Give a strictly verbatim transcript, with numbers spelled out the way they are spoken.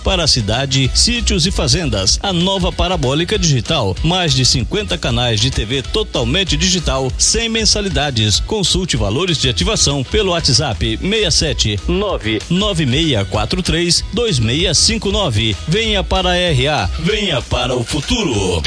para a cidade, sítios e fazendas. A nova parabólica digital, mais de cinquenta canais de T V totalmente digital, sem mensalidades. Consulte valores de ativação pelo WhatsApp seis sete nove nove seis quatro três dois seis cinco nove. Venha para a R A, venha para o futuro.